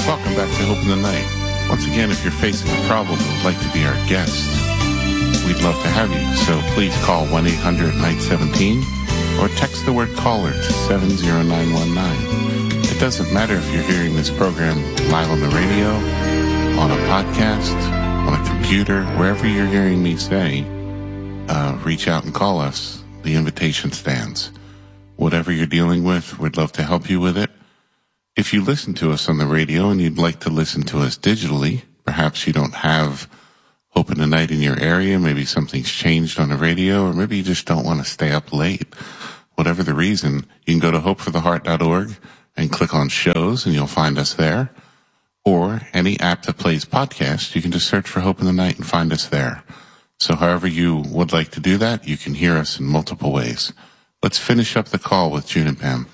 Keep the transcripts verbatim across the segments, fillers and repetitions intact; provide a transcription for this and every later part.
Welcome back to Hope in the Night. Once again, if you're facing a problem and would like to be our guest, we'd love to have you. So please call one eight hundred nine one seven or text the word caller to seven zero nine one nine. It doesn't matter if you're hearing this program live on the radio, on a podcast, on a computer, wherever you're hearing me say, uh, reach out and call us. The invitation stands. Whatever you're dealing with, we'd love to help you with it. If you listen to us on the radio and you'd like to listen to us digitally, perhaps you don't have Hope in the Night in your area, maybe something's changed on the radio, or maybe you just don't want to stay up late. Whatever the reason, you can go to hope for the heart dot org and click on shows and you'll find us there. Or any app that plays podcasts, you can just search for Hope in the Night and find us there. So however you would like to do that, you can hear us in multiple ways. Let's finish up the call with June and Pam.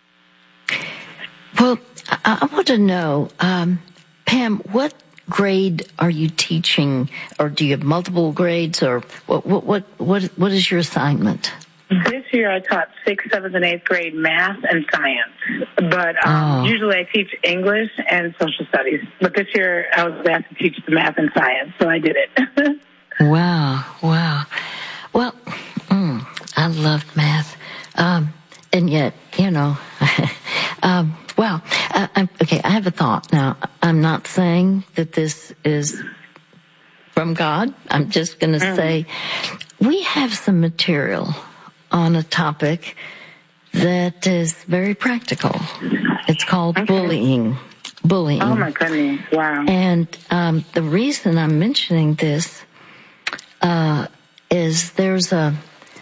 Well, I, I want to know, um, Pam, what grade are you teaching, or do you have multiple grades, or what? What? What? What, what is your assignment? This year I taught sixth, seventh, and eighth grade math and science, but um, oh. usually I teach English and social studies. But this year I was asked to teach the math and science, so I did it. Wow! Wow! Well, mm, I loved math, um, and yet, you know. um, Well, uh, I'm, okay, I have a thought. Now, I'm not saying that this is from God. I'm just going to mm. say we have some material on a topic that is very practical. It's called okay. bullying. Bullying. Oh, my goodness. Wow. And um, the reason I'm mentioning this uh, is there's a,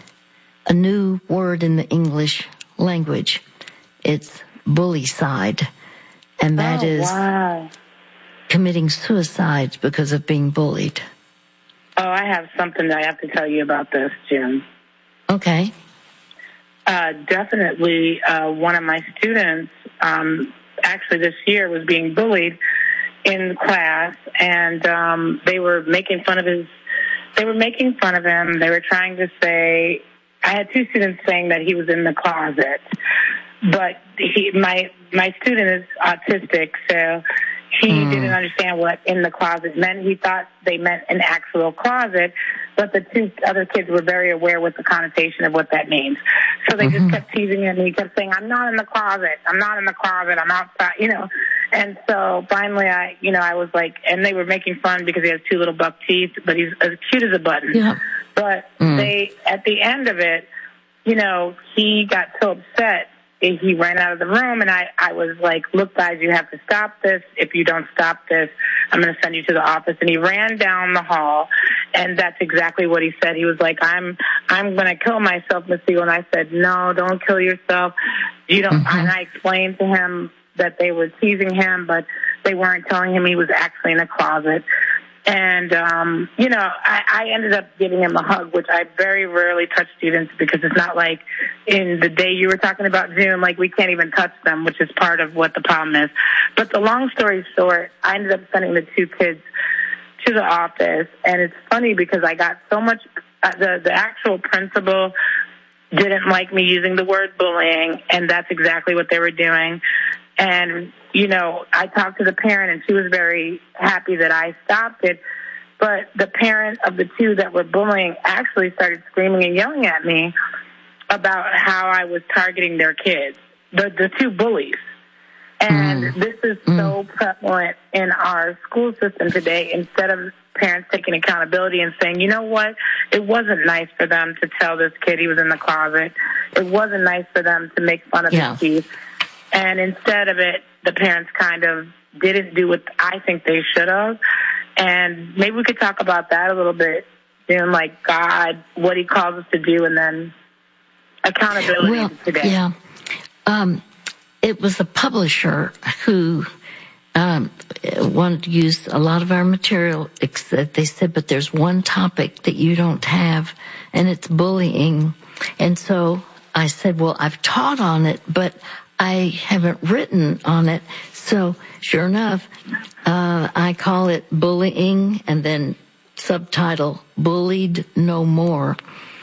a new word in the English language. It's bullycide, and that oh, is wow. committing suicide because of being bullied. Oh, I have something that I have to tell you about this, Jim. Okay. Uh, definitely, uh, one of my students, um, actually this year, was being bullied in class, and um, they were making fun of his. They were making fun of him. They were trying to say. I had two students saying that he was in the closet. But he, my my student is autistic, so he mm. didn't understand what in the closet meant. He thought they meant an actual closet, but the two other kids were very aware with the connotation of what that means. So they mm-hmm. just kept teasing him, and he kept saying, "I'm not in the closet. I'm not in the closet. I'm outside," you know. And so finally, I, you know, I was like, and they were making fun because he has two little buck teeth, but he's as cute as a button. Yeah. But mm. they, at the end of it, you know, he got so upset. He ran out of the room, and I, I was like, look, guys, you have to stop this. If you don't stop this, I'm going to send you to the office. And he ran down the hall, and that's exactly what he said. He was like, I'm I'm going to kill myself, Miss Siegel. And I said, no, don't kill yourself. You don't. Mm-hmm. And I explained to him that they were teasing him, but they weren't telling him he was actually in a closet. And, um, you know, I, I ended up giving him a hug, which I very rarely touch students because it's not like in the day you were talking about, June, like we can't even touch them, which is part of what the problem is. But the long story short, I ended up sending the two kids to the office. And it's funny because I got so much, uh, the, the actual principal didn't like me using the word bullying, and that's exactly what they were doing. And, you know, I talked to the parent, and she was very happy that I stopped it. But the parent of the two that were bullying actually started screaming and yelling at me about how I was targeting their kids, the, the two bullies. And mm. this is mm. so prevalent in our school system today. Instead of parents taking accountability and saying, you know what, it wasn't nice for them to tell this kid he was in the closet. It wasn't nice for them to make fun of yeah. his teeth. And instead of it, the parents kind of didn't do what I think they should have. And maybe we could talk about that a little bit, you know, like God, what he calls us to do, and then accountability well, today. Yeah. Um, it was a publisher who um, wanted to use a lot of our material, except they said, but there's one topic that you don't have, and it's bullying. And so I said, well, I've taught on it, but I haven't written on it. So sure enough, uh, I call it bullying, and then subtitle, Bullied No More.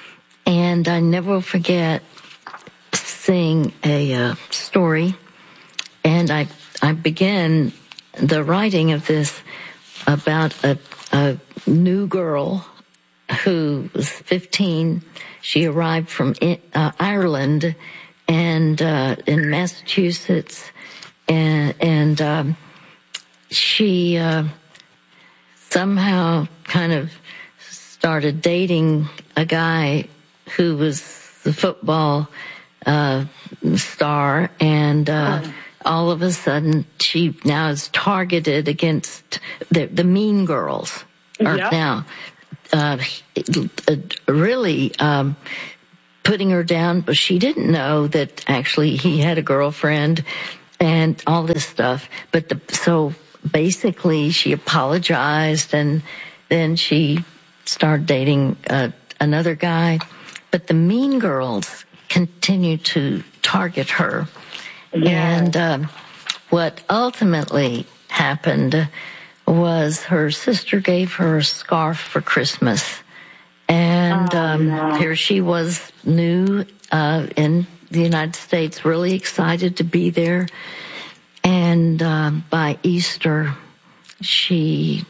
And I never will forget seeing a uh, story, and I I began the writing of this about a, a new girl who was fifteen. She arrived from uh, Ireland and uh, in Massachusetts, and, and um, she uh, somehow kind of started dating a guy who was the football uh, star, and uh, oh. all of a sudden she now is targeted against the, the mean girls. Are yep. now uh, really um, putting her down, but she didn't know that actually he had a girlfriend and all this stuff. But the, so basically she apologized, and then she started dating uh, another guy. But the mean girls continued to target her. Yeah. And um, what ultimately happened was her sister gave her a scarf for Christmas. And um, oh, no. here she was, new uh, in the United States, really excited to be there. And uh, by Easter, she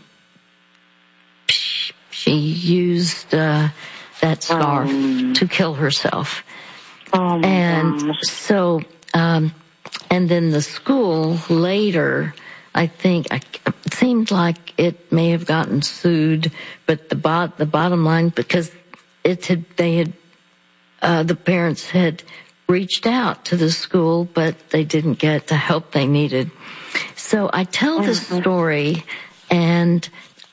she used uh, that scarf oh. to kill herself. Oh, my and gosh. so, um, and then the school later, I think, I, it seemed like it may have gotten sued, but the bot, the bottom line, because it had, they had, uh, the parents had reached out to the school, but they didn't get the help they needed. So I tell this story, and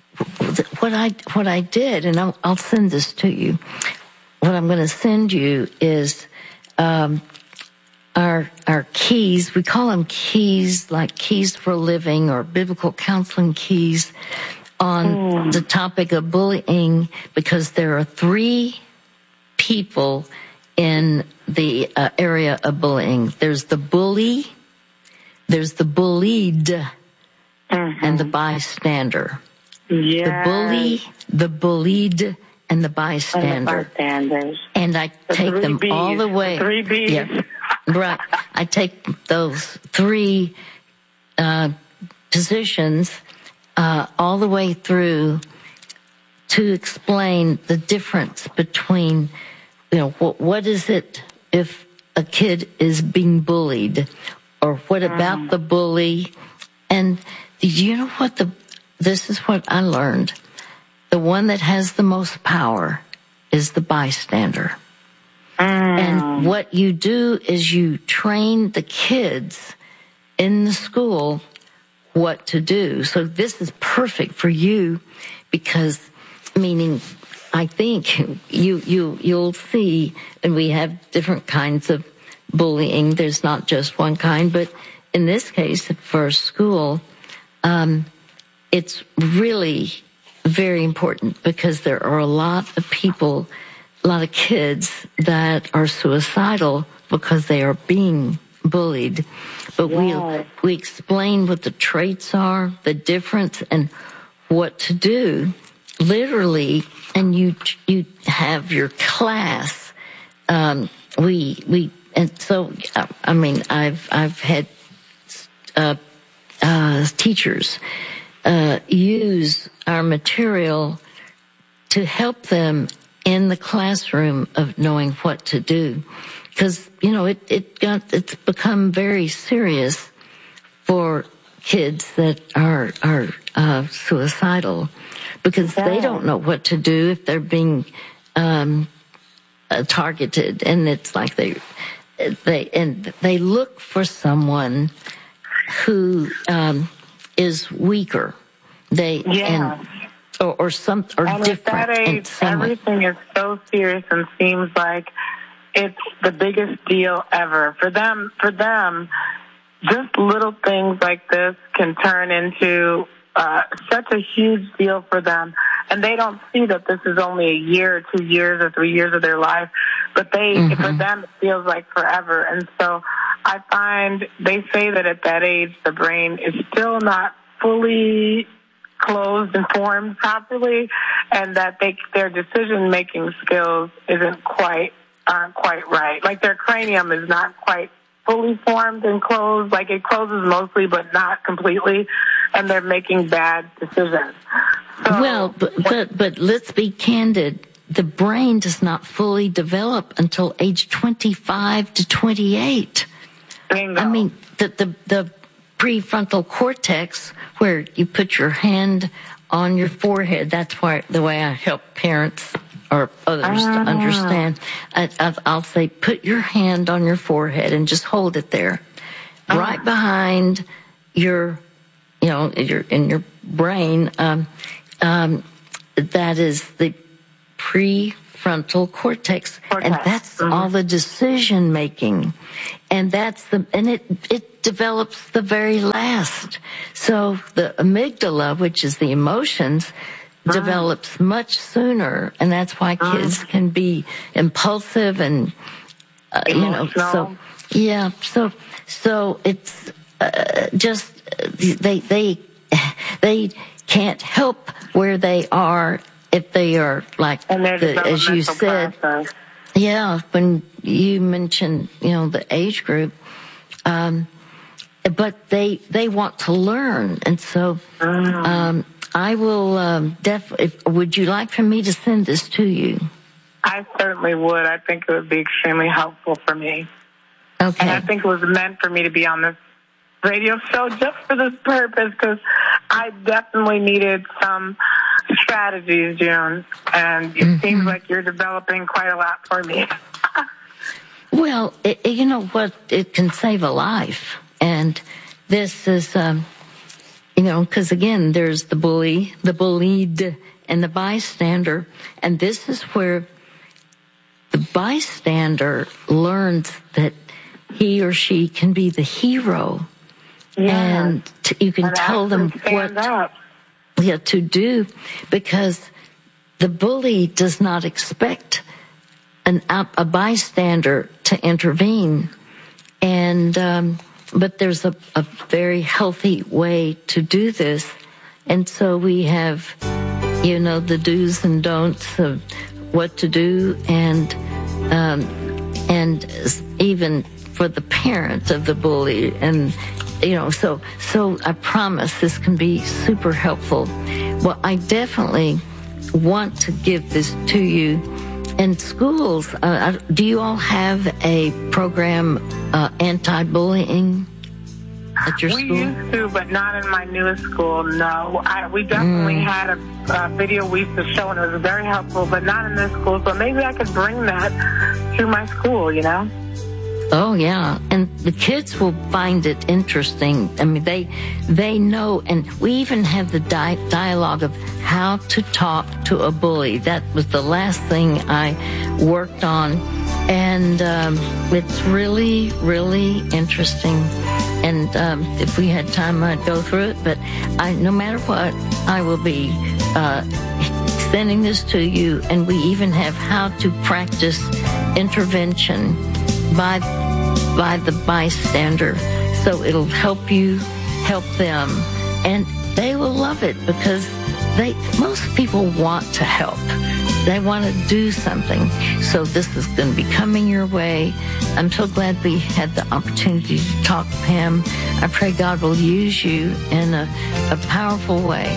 what I, what I did, and I'll, I'll send this to you. What I'm going to send you is, um, Our our keys, we call them keys, like keys for living or biblical counseling keys on mm. the topic of bullying, because there are three people in the uh, area of bullying. There's the bully, there's the bullied, mm-hmm. and the bystander. Yes. The bully, the bullied, and the bystander. And the bystanders. And I the take them B's. all the way. The three B's. Yeah. Right. I take those three uh, positions uh, all the way through to explain the difference between, you know, what, what is it if a kid is being bullied, or what about mm. the bully? And you know what? The this is what I learned. The one that has the most power is the bystander. Mm. And what you do is you train the kids in the school what to do. So this is perfect for you, because, meaning, I think you, you, you'll see, and we have different kinds of bullying. There's not just one kind, but in this case, for school, um, it's really very important, because there are a lot of people, a lot of kids that are suicidal because they are being bullied. But yeah. we we explain what the traits are, the difference, and what to do, literally. And you you have your class. Um, we we and so I mean I've I've had uh, uh, teachers uh, use our material to help them in the classroom of knowing what to do. Because, you know, it, it got, it's become very serious for kids that are, are, uh, suicidal, because yeah. they don't know what to do if they're being, um, uh, targeted. And it's like they, they, and they look for someone who, um, is weaker. They, yeah. and, or, or some, or and different. At that age, everything is so serious and seems like it's the biggest deal ever. For them, for them, just little things like this can turn into uh, such a huge deal for them. And they don't see that this is only a year, or two years, or three years of their life. But they, mm-hmm. for them, it feels like forever. And so I find they say that at that age, the brain is still not fully closed and formed properly, and that they, their decision-making skills isn't quite aren't quite right. Like their cranium is not quite fully formed and closed. Like it closes mostly, but not completely. and they're making bad decisions. So, well, but, but but let's be candid. The brain does not fully develop until age twenty-five to twenty-eight. Bingo. I mean, the, the, the prefrontal cortex, where you put your hand on your forehead, that's why the way I help parents or others ah. to understand. I, I, I'll say, put your hand on your forehead and just hold it there. Ah. Right behind your, you know, your, in your brain, um, um, that is the prefrontal cortex, cortex. And that's mm-hmm. all the decision making, and that's the and it it develops the very last. So the amygdala, which is the emotions, mm-hmm. develops much sooner, and that's why kids mm-hmm. can be impulsive and uh, you know. So yeah, so so it's uh, just they they they can't help where they are. If they are like, the, as you said, process. Yeah, when you mentioned, you know, the age group, um, but they they want to learn, and so um, I will um, definitely. Would you like for me to send this to you? I certainly would. I think it would be extremely helpful for me. Okay. And I think it was meant for me to be on this radio show just for this purpose, because I definitely needed some strategies, June, and it mm-hmm. seems like you're developing quite a lot for me. Well, it, you know what? It can save a life. And this is, um, you know, because again, there's the bully, the bullied, and the bystander. And this is where the bystander learns that he or she can be the hero. Yeah. And t- you can and tell them what up. Yeah, to do, because the bully does not expect an a bystander to intervene, and um, but there's a, a very healthy way to do this, and so we have, you know, the do's and don'ts of what to do, and um, and even for the parent of the bully, and you know, so so I promise this can be super helpful. Well, I definitely want to give this to you. In schools, uh, do you all have a program, uh, anti-bullying at your we school? We used to, but not in my newest school, no. I, we definitely mm. had a, a video we used to show, and it was very helpful, but not in this school. So maybe I could bring that to my school, you know? Oh, yeah. And the kids will find it interesting. I mean, they they know, and we even have the di- dialogue of how to talk to a bully. That was the last thing I worked on. And um, it's really, really interesting. And um, if we had time, I'd go through it. But I, no matter what, I will be uh, sending this to you. And we even have how to practice intervention by by the bystander, so it'll help you help them, and they will love it, because they most people want to help, they want to do something. So this is going to be coming your way. I'm so glad we had the opportunity to talk, Pam. I pray God will use you in a, a powerful way.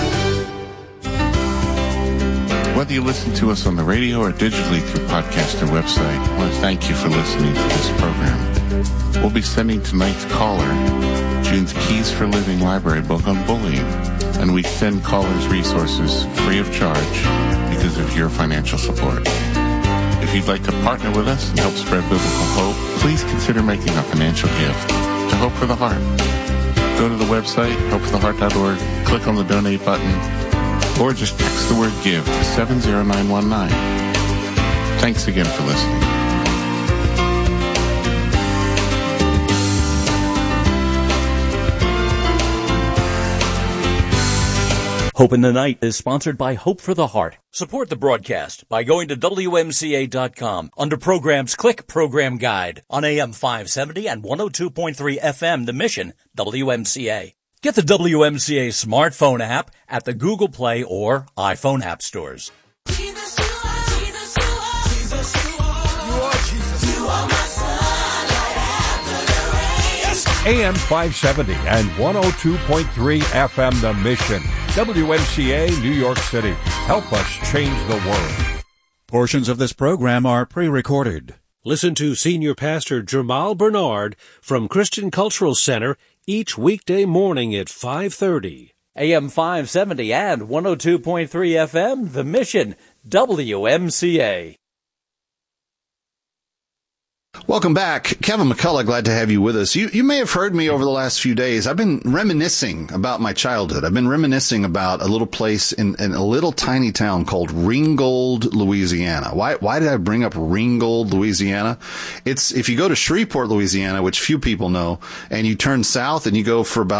Whether you listen to us on the radio or digitally through podcast or website, I want to thank you for listening to this program. We'll be sending tonight's caller June's Keys for Living library book on bullying, and we send callers resources free of charge because of your financial support. If you'd like to partner with us and help spread biblical hope, please consider making a financial gift to Hope for the Heart. Go to the website, hope for the heart dot org, click on the donate button, or just text the word GIVE to seven zero nine one nine. Thanks again for listening. Hope in the Night is sponsored by Hope for the Heart. Support the broadcast by going to W M C A dot com. Under programs, click Program Guide. On A M five seventy and one oh two point three F M, The Mission, W M C A. Get the W M C A smartphone app at the Google Play or iPhone app stores. Jesus, you are, Jesus, you are, Jesus, you are, you are, Jesus. You are my sunlight after the rain. Yes. A M five seventy and one oh two point three F M The Mission. W M C A, New York City. Help us change the world. Portions of this program are pre-recorded. Listen to Senior Pastor Jamal Bernard from Christian Cultural Center each weekday morning at five thirty. A M five seventy and one oh two point three F M, The Mission, W M C A. Welcome back. Kevin McCullough, glad to have you with us. You you may have heard me over the last few days. I've been reminiscing about my childhood. I've been reminiscing about a little place in, in a little tiny town called Ringgold, Louisiana. Why why did I bring up Ringgold, Louisiana? It's if you go to Shreveport, Louisiana, which few people know, and you turn south and you go for about